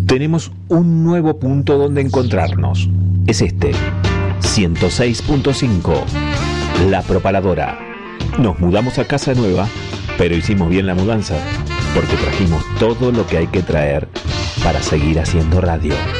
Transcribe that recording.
tenemos un nuevo punto donde encontrarnos. Es este, 106.5, La Propaladora. Nos mudamos a casa nueva, pero hicimos bien la mudanza, porque trajimos todo lo que hay que traer para seguir haciendo radio.